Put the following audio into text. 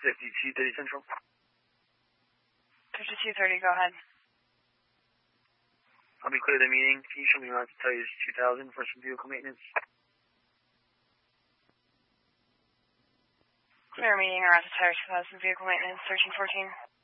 5230 Central. 5230, go ahead. I'll be clear the meeting. Can you show me around to Tires 2000 for some vehicle maintenance? Clear meeting around to Tires 2000 vehicle maintenance, 1314.